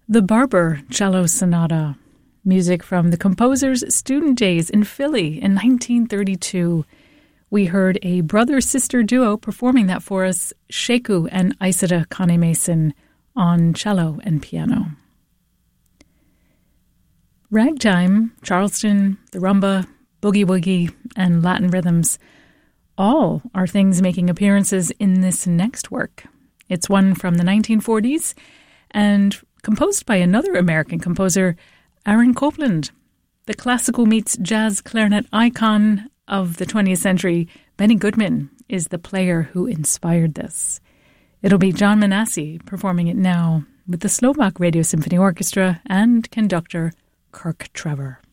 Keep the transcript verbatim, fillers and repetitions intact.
The Barber Cello Sonata, music from the composer's student days in Philly in nineteen thirty-two. We heard a brother-sister duo performing that for us, Sheku and Isida Connie Mason on cello and piano. Ragtime, Charleston, the rumba, boogie-woogie, and Latin rhythms all are things making appearances in this next work. It's one from the nineteen forties and composed by another American composer, Aaron Copland. The classical meets jazz clarinet icon of the twentieth century, Benny Goodman, is the player who inspired this. It'll be John Manassi performing it now with the Slovak Radio Symphony Orchestra and conductor Kirk Trevor.